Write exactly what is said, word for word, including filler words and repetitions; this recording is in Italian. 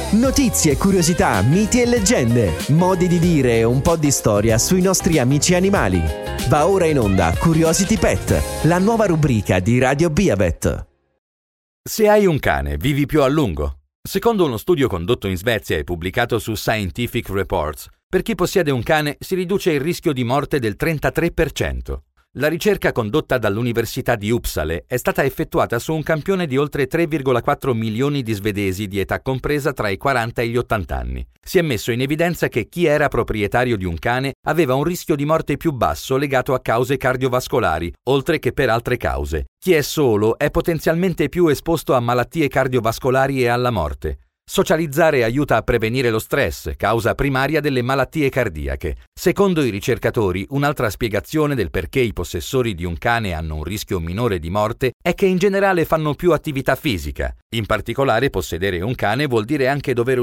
Notizie, curiosità, miti e leggende, modi di dire e un po' di storia sui nostri amici animali. Va ora in onda Curiosity Pet, la nuova rubrica di Radio Beavet. Se hai un cane, vivi più a lungo. Secondo uno studio condotto in Svezia e pubblicato su Scientific Reports, per chi possiede un cane si riduce il rischio di morte del trentatré per cento. La ricerca condotta dall'Università di Uppsala è stata effettuata su un campione di oltre tre virgola quattro milioni di svedesi di età compresa tra i quaranta e gli ottanta anni. Si è messo in evidenza che chi era proprietario di un cane aveva un rischio di morte più basso legato a cause cardiovascolari, oltre che per altre cause. Chi è solo è potenzialmente più esposto a malattie cardiovascolari e alla morte. Socializzare aiuta a prevenire lo stress, causa primaria delle malattie cardiache. Secondo i ricercatori, un'altra spiegazione del perché i possessori di un cane hanno un rischio minore di morte è che in generale fanno più attività fisica. In particolare, possedere un cane vuol dire anche dover